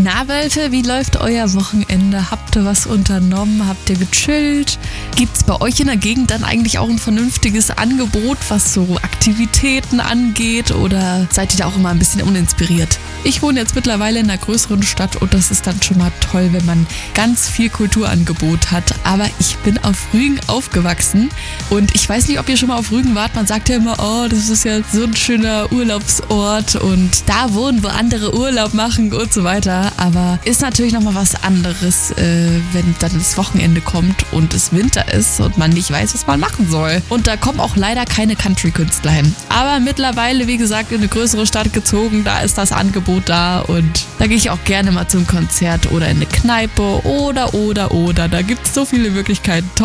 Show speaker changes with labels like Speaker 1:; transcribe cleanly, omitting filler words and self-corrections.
Speaker 1: Na Wölfe, wie läuft euer Wochenende? Habt ihr was unternommen? Habt ihr gechillt? Gibt's bei euch in der Gegend dann eigentlich auch ein vernünftiges Angebot, was so Aktivitäten angeht? Oder seid ihr da auch immer ein bisschen uninspiriert? Ich wohne jetzt mittlerweile in einer größeren Stadt und das ist dann schon mal toll, wenn man ganz viel Kulturangebot hat. Aber ich bin auf Rügen aufgewachsen und ich weiß nicht, ob ihr schon mal auf Rügen wart. Man sagt ja immer, oh, das ist ja so ein schöner Urlaubsort und da wohnen, wo andere Urlaub machen und so weiter. Aber ist natürlich nochmal was anderes, wenn dann das Wochenende kommt und es Winter ist und man nicht weiß, was man machen soll. Und da kommen auch leider keine Country-Künstler hin. Aber mittlerweile, wie gesagt, in eine größere Stadt gezogen, da ist das Angebot da und da gehe ich auch gerne mal zum Konzert oder in eine Kneipe oder. Da gibt es so viele Möglichkeiten.